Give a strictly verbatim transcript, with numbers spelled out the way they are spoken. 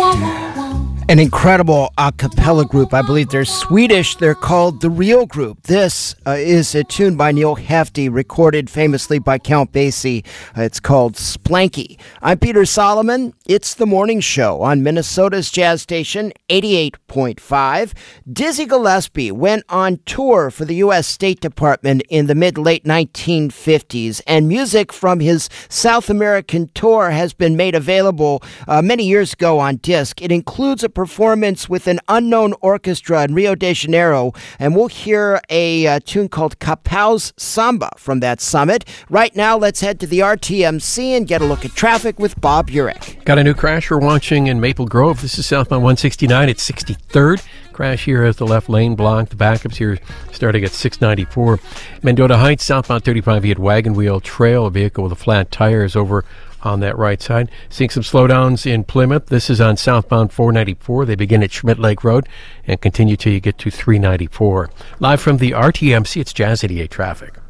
An incredible a cappella group. I believe they're Swedish. They're called The Real Group. This uh, is a tune by Neil Hefti, recorded famously by Count Basie. Uh, it's called Splanky. I'm Peter Solomon. It's the morning show on Minnesota's jazz station, eighty-eight point five. Dizzy Gillespie went on tour for the U S State Department in the mid-late nineteen fifties, and music from his South American tour has been made available uh, many years ago on disc. It includes a performance with an unknown orchestra in Rio de Janeiro, and we'll hear a uh, tune called Capau's Samba from that summit. Right now, let's head to the R T M C and get a look at traffic with Bob Urich. Got a new crash we're watching in Maple Grove. This is southbound one sixty-nine at sixty-third. Crash here as the left lane blocked. The backups here starting at six ninety-four. Mendota Heights, southbound thirty-five via Wagon Wheel Trail. A vehicle with a flat tire is over on that right side. Seeing some slowdowns in Plymouth. This is on southbound four ninety-four. They begin at Schmidt Lake Road and continue till you get to three ninety-four. Live from the R T M C, it's Jazz eighty-eight traffic.